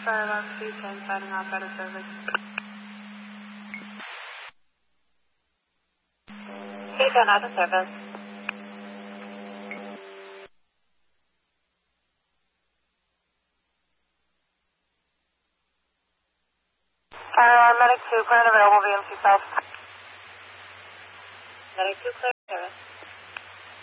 Firebox 210, signing off out of service. Keep on out of service. Medic 2, current available, VMC South. Medic 2, clear.